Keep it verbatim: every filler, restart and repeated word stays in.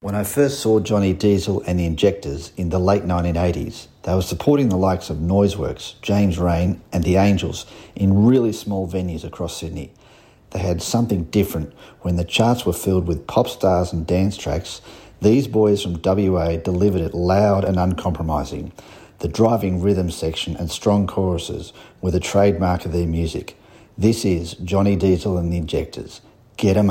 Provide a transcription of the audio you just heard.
When I first saw Johnny Diesel and the Injectors in the late nineteen eighties, they were supporting the likes of Noiseworks, James Rain and The Angels in really small venues across Sydney. They had something different. When the charts were filled with pop stars and dance tracks, these boys from W A delivered it loud and uncompromising. The driving rhythm section and strong choruses were the trademark of their music. This is Johnny Diesel and the Injectors. Get 'em up.